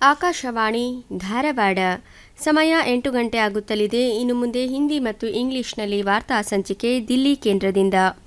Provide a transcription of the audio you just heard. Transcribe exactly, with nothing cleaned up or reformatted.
ಆಕಾಶವಾಣಿ ಧಾರವಾಡ. ಸಮಯ ಎಂಟು ಗಂಟೆ ಆಗುತ್ತಲಿದೆ. ಇನ್ನು ಮುಂದೆ ಹಿಂದಿ ಮತ್ತು ಇಂಗ್ಲಿಷ್ನಲ್ಲಿ ವಾರ್ತಾ ಸಂಚಿಕೆ ದಿಲ್ಲಿ ಕೇಂದ್ರದಿಂದ.